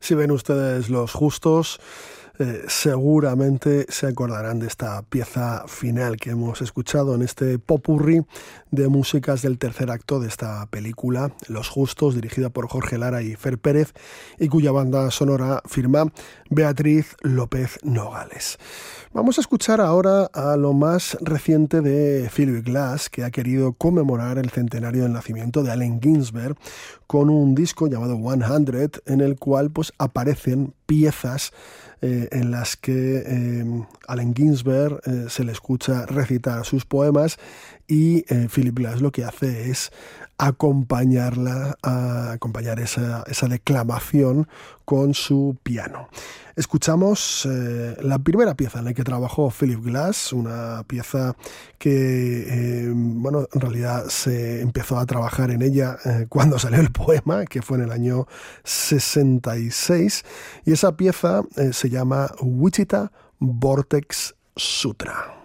Si ven ustedes Los Justos, seguramente se acordarán de esta pieza final que hemos escuchado en este popurrí de músicas del tercer acto de esta película, Los Justos, dirigida por Jorge Lara y Fer Pérez, y cuya banda sonora firma Beatriz López Nogales. Vamos a escuchar ahora a lo más reciente de Philip Glass, que ha querido conmemorar el centenario del nacimiento de Allen Ginsberg con un disco llamado 100, en el cual pues aparecen piezas en las que Allen Ginsberg se le escucha recitar sus poemas y Philip Glass lo que hace es acompañar esa declamación con su piano. Escuchamos la primera pieza en la que trabajó Philip Glass, una pieza que, en realidad se empezó a trabajar en ella cuando salió el poema, que fue en el año 66, y esa pieza se llama Wichita Vortex Sutra.